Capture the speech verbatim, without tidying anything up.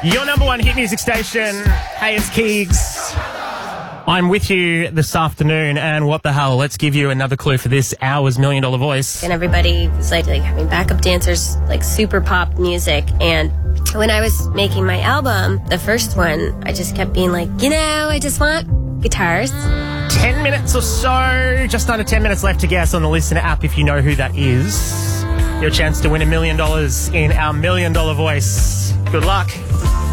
Your number one hit music station. Hey, it's Keegs. I'm with you this afternoon, and what the hell, let's give you another clue for this hour's Million Dollar Voice. And everybody was like, like having backup dancers, like super pop music. And when I was making my album, the first one, I just kept being like, you know, I just want guitars. Ten minutes or so, just under ten minutes left to guess on the Listener app if you know who that is. Your chance to win a million dollars in our Million Dollar Voice. Good luck.